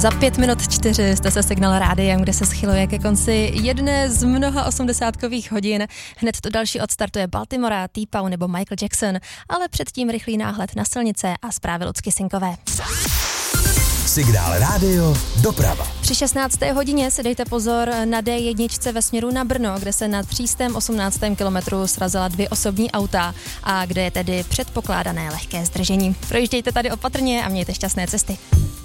Za 5 minut 4 jste se Signál rádiem, kde se schyluje ke konci jedné z mnoha 80kových hodin. Hned to další odstartuje Baltimora, T-Pain nebo Michael Jackson, ale předtím rychlý náhled na silnice a zprávy Lucky Sinkové. Signál rádio, doprava. Při 16. hodině si dejte pozor na D1 ve směru na Brno, kde se na 318. kilometru srazila 2 osobní auta a kde je tedy předpokládané lehké zdržení. Projíždějte tady opatrně a mějte šťastné cesty.